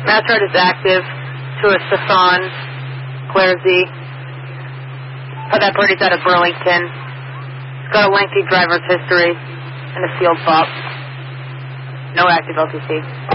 Mastercard is active to a Sasan, Claire Z. That birdie's out of Burlington. It's got a lengthy driver's history and a sealed fob. No active LTC.